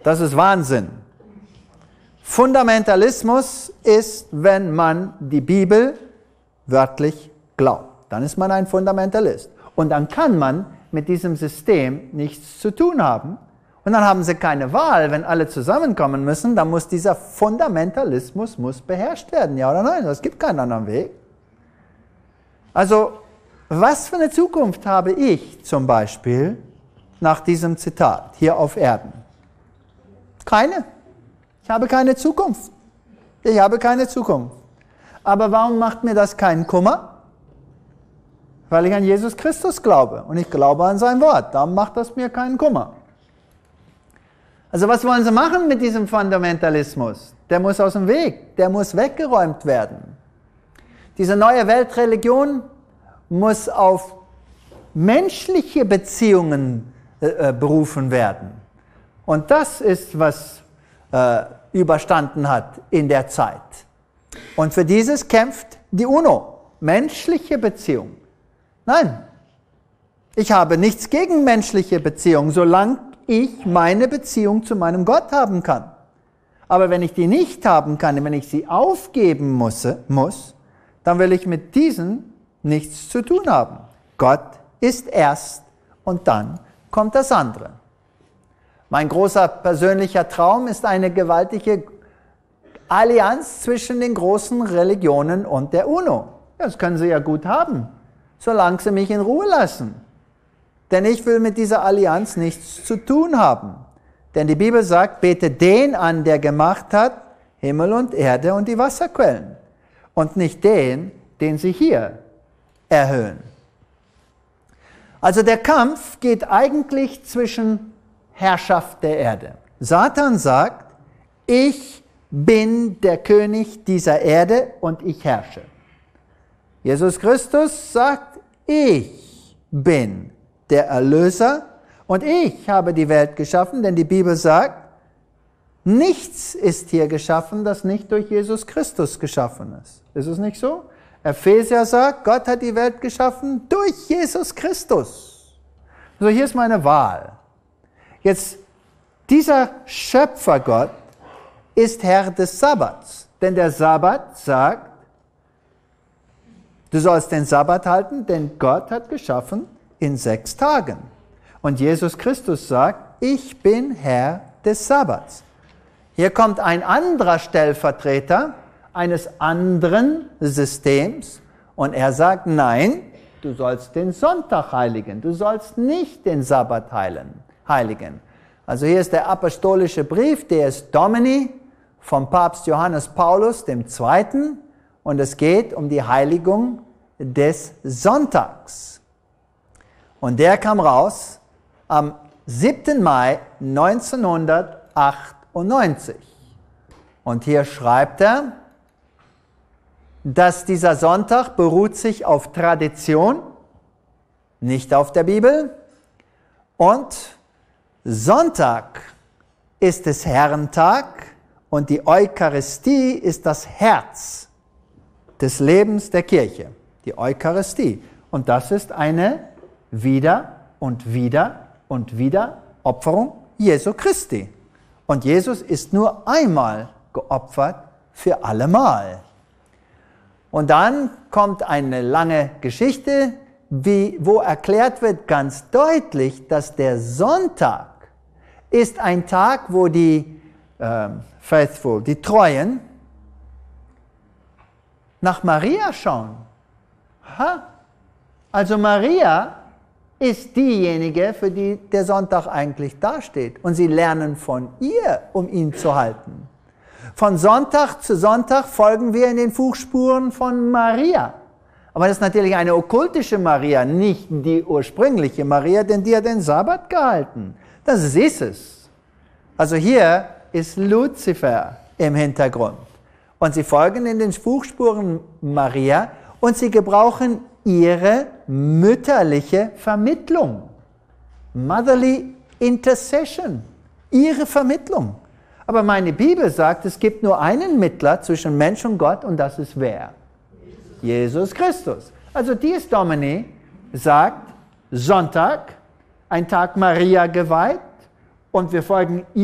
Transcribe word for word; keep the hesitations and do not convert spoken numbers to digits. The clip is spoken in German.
Das ist Wahnsinn. Fundamentalismus ist, wenn man die Bibel wörtlich glaubt. Dann ist man ein Fundamentalist. Und dann kann man mit diesem System nichts zu tun haben. Und dann haben sie keine Wahl. Wenn alle zusammenkommen müssen, dann muss dieser Fundamentalismus muss beherrscht werden. Ja oder nein? Es gibt keinen anderen Weg. Also, was für eine Zukunft habe ich zum Beispiel nach diesem Zitat hier auf Erden? Keine. Ich habe keine Zukunft. Ich habe keine Zukunft. Aber warum macht mir das keinen Kummer? Weil ich an Jesus Christus glaube und ich glaube an sein Wort. Darum macht das mir keinen Kummer. Also was wollen sie machen mit diesem Fundamentalismus? Der muss aus dem Weg, der muss weggeräumt werden. Diese neue Weltreligion muss auf menschliche Beziehungen äh, berufen werden. Und das ist, was äh, überstanden hat in der Zeit. Und für dieses kämpft die UNO. Menschliche Beziehungen. Nein, ich habe nichts gegen menschliche Beziehungen, solange ich meine Beziehung zu meinem Gott haben kann. Aber wenn ich die nicht haben kann, wenn ich sie aufgeben muss, muss, dann will ich mit diesen nichts zu tun haben. Gott ist erst und dann kommt das andere. Mein großer persönlicher Traum ist eine gewaltige Allianz zwischen den großen Religionen und der UNO. Das können sie ja gut haben, solange sie mich in Ruhe lassen. Denn ich will mit dieser Allianz nichts zu tun haben. Denn die Bibel sagt, bete den an, der gemacht hat, Himmel und Erde und die Wasserquellen. Und nicht den, den sie hier erhöhen. Also der Kampf geht eigentlich zwischen Herrschaft der Erde. Satan sagt, ich bin der König dieser Erde und ich herrsche. Jesus Christus sagt, ich bin der Erlöser und ich habe die Welt geschaffen, denn die Bibel sagt, nichts ist hier geschaffen, das nicht durch Jesus Christus geschaffen ist. Ist es nicht so? Epheser sagt, Gott hat die Welt geschaffen durch Jesus Christus. So, hier ist meine Wahl. Jetzt, dieser Schöpfergott ist Herr des Sabbats, denn der Sabbat sagt, du sollst den Sabbat halten, denn Gott hat geschaffen in sechs Tagen. Und Jesus Christus sagt, ich bin Herr des Sabbats. Hier kommt ein anderer Stellvertreter eines anderen Systems und er sagt, nein, du sollst den Sonntag heiligen, du sollst nicht den Sabbat heiligen. Also hier ist der apostolische Brief, der ist Domini vom Papst Johannes Paulus der Zweite. Und es geht um die Heiligung des Sonntags. Und der kam raus am siebten Mai neunzehnhundertachtundneunzig. Und hier schreibt er, dass dieser Sonntag beruht sich auf Tradition, nicht auf der Bibel. Und Sonntag ist des Herrentag und die Eucharistie ist das Herz des Lebens der Kirche. Die Eucharistie. Und das ist eine wieder und wieder und wieder Opferung Jesu Christi. Und Jesus ist nur einmal geopfert für allemal. Und dann kommt eine lange Geschichte, wie, wo erklärt wird ganz deutlich, dass der Sonntag ist ein Tag, wo die äh, Faithful, die Treuen, nach Maria schauen. Ha? Also Maria ist diejenige, für die der Sonntag eigentlich dasteht. Und sie lernen von ihr, um ihn zu halten. Von Sonntag zu Sonntag folgen wir in den Fußspuren von Maria. Aber das ist natürlich eine okkultische Maria, nicht die ursprüngliche Maria, denn die hat den Sabbat gehalten. Das ist es. Also hier ist Luzifer im Hintergrund. Und sie folgen in den Fußspuren Maria und sie gebrauchen ihre mütterliche Vermittlung. Motherly Intercession. Ihre Vermittlung. Aber meine Bibel sagt, es gibt nur einen Mittler zwischen Mensch und Gott und das ist wer? Jesus Christus. Also Dies Domini sagt, Sonntag, ein Tag Maria geweiht und wir folgen